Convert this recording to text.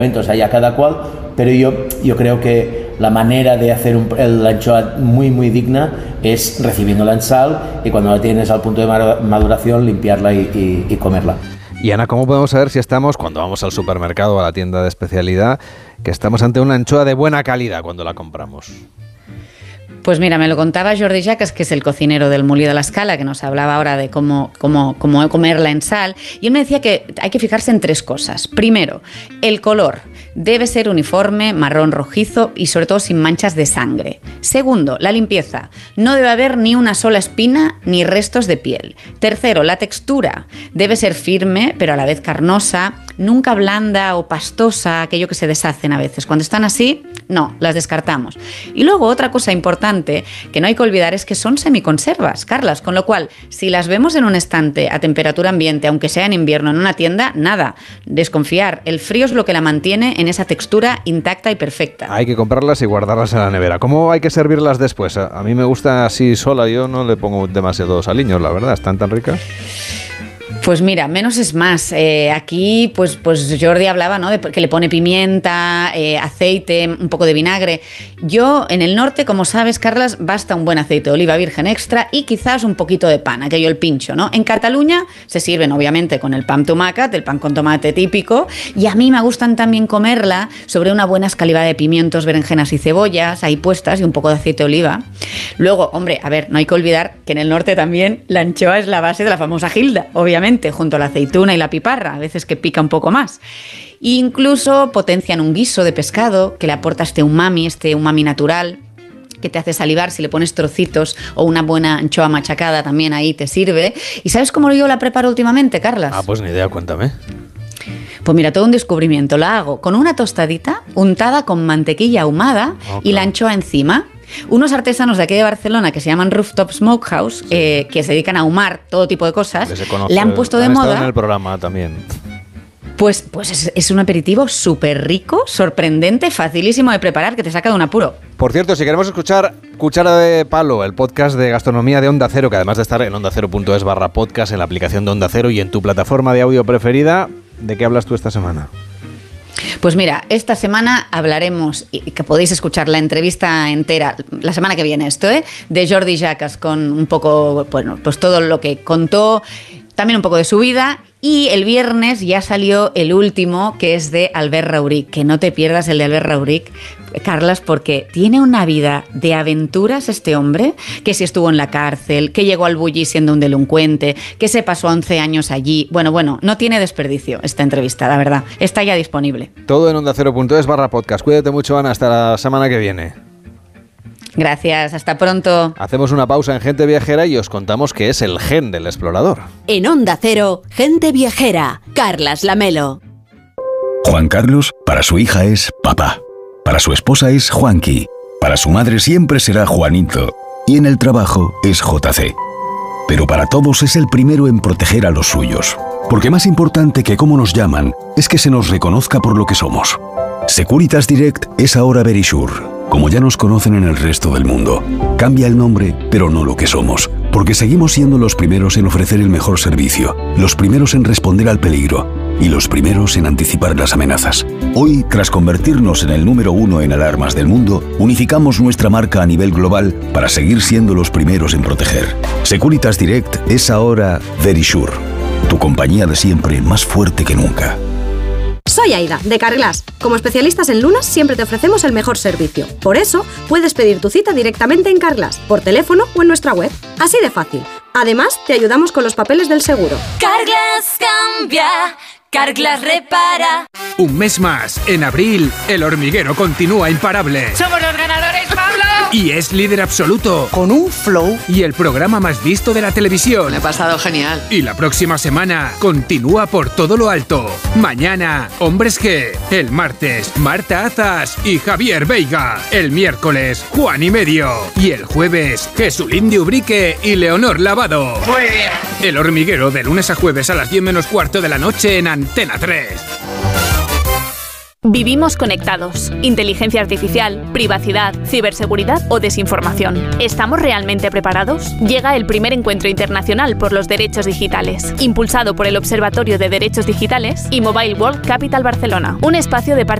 allá cada cual, pero yo creo que la manera de hacer la anchoa muy muy digna es recibiéndola en sal y cuando la tienes al punto de maduración limpiarla y comerla. Y Ana, ¿cómo podemos saber si estamos, cuando vamos al supermercado o a la tienda de especialidad, que estamos ante una anchoa de buena calidad cuando la compramos? Pues mira, me lo contaba Jordi Jacas, que es el cocinero del Molí de la Escala, que nos hablaba ahora de cómo comerla en sal, y él me decía que hay que fijarse en 3 cosas. Primero, el color. Debe ser uniforme, marrón rojizo y sobre todo sin manchas de sangre. Segundo, la limpieza. No debe haber ni una sola espina ni restos de piel. Tercero, la textura. Debe ser firme, pero a la vez carnosa, nunca blanda o pastosa, aquello que se deshacen a veces. Cuando están así, no, las descartamos. Y luego otra cosa importante que no hay que olvidar es que son semiconservas, Carlas, con lo cual, si las vemos en un estante a temperatura ambiente, aunque sea en invierno en una tienda, nada, desconfiar. El frío es lo que la mantiene en esa textura intacta y perfecta. Hay que comprarlas y guardarlas en la nevera. ¿Cómo hay que servirlas después? A mí me gusta así sola, yo no le pongo demasiados aliños, la verdad, están tan ricas. Pues mira, menos es más. Aquí, pues Jordi hablaba, ¿no?, de que le pone pimienta, aceite, un poco de vinagre. Yo, en el norte, como sabes, Carlas, basta un buen aceite de oliva virgen extra y quizás un poquito de pan, aquello el pincho, ¿no? En Cataluña se sirven, obviamente, con el pan tomàquet, el pan con tomate típico, y a mí me gustan también comerla sobre una buena escalivada de pimientos, berenjenas y cebollas, ahí puestas, y un poco de aceite de oliva. Luego, hombre, a ver, no hay que olvidar que en el norte también la anchoa es la base de la famosa gilda, obviamente, junto a la aceituna y la piparra, a veces que pica un poco más. Incluso potencian un guiso de pescado que le aporta este umami natural, que te hace salivar. Si le pones trocitos o una buena anchoa machacada también ahí te sirve. ¿Y sabes cómo yo la preparo últimamente, Carlas? Pues ni idea, cuéntame. Pues mira, todo un descubrimiento. La hago con una tostadita untada con mantequilla ahumada y la anchoa encima. Unos artesanos de aquí de Barcelona que se llaman Rooftop Smokehouse, que se dedican a ahumar todo tipo de cosas, le han puesto de moda. En el programa también. Pues es un aperitivo súper rico, sorprendente, facilísimo de preparar, que te saca de un apuro. Por cierto, si queremos escuchar Cuchara de Palo, el podcast de gastronomía de Onda Cero, que además de estar en ondacero.es/podcast, en la aplicación de Onda Cero y en tu plataforma de audio preferida, ¿de qué hablas tú esta semana? Pues mira, esta semana hablaremos, y que podéis escuchar la entrevista entera, la semana que viene de Jordi Jacas, con un poco, bueno, pues todo lo que contó, también un poco de su vida. Y el viernes ya salió el último, que es de Albert Rauric, que no te pierdas el de Albert Rauric, Carlas, porque tiene una vida de aventuras este hombre, que si estuvo en la cárcel, que llegó al Bulli siendo un delincuente, que se pasó 11 años allí. Bueno, no tiene desperdicio esta entrevista, la verdad. Está ya disponible. Todo en ondacero.es/podcast. Cuídate mucho, Ana, hasta la semana que viene. Gracias, hasta pronto. Hacemos una pausa en Gente Viajera y os contamos qué es el gen del explorador. En Onda Cero, Gente Viajera, Carlas Lamelo. Juan Carlos, para su hija es papá. Para su esposa es Juanqui. Para su madre siempre será Juanito. Y en el trabajo es JC. Pero para todos es el primero en proteger a los suyos. Porque más importante que cómo nos llaman es que se nos reconozca por lo que somos. Securitas Direct es ahora Verisure, como ya nos conocen en el resto del mundo. Cambia el nombre, pero no lo que somos, porque seguimos siendo los primeros en ofrecer el mejor servicio, los primeros en responder al peligro y los primeros en anticipar las amenazas. Hoy, tras convertirnos en el número 1 en alarmas del mundo, unificamos nuestra marca a nivel global para seguir siendo los primeros en proteger. Securitas Direct es ahora Verisure, tu compañía de siempre más fuerte que nunca. Soy Aida, de Carglass. Como especialistas en lunas, siempre te ofrecemos el mejor servicio. Por eso, puedes pedir tu cita directamente en Carglass, por teléfono o en nuestra web. Así de fácil. Además, te ayudamos con los papeles del seguro. Carglass cambia, Carglass repara. Un mes más, en abril, El Hormiguero continúa imparable. ¡Somos los ganadores, Pablo! Y es líder absoluto. Con un flow. Y el programa más visto de la televisión. Me he pasado genial. Y la próxima semana continúa por todo lo alto. Mañana, Hombres G. El martes, Marta Azas y Javier Veiga. El miércoles, Juan y Medio. Y el jueves, Jesulín de Ubrique y Leonor Lavado. Muy bien. El Hormiguero, de lunes a jueves a las 10 menos cuarto de la noche en Antena 3. Vivimos conectados. Inteligencia artificial, privacidad, ciberseguridad o desinformación. ¿Estamos realmente preparados? Llega el primer encuentro internacional por los derechos digitales, impulsado por el Observatorio de Derechos Digitales y Mobile World Capital Barcelona, un espacio de